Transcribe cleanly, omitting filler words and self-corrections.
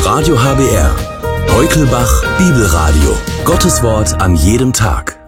Radio HBR. Heukelbach Bibelradio. Gottes Wort an jedem Tag.